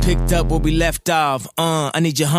picked up where we left off. I need your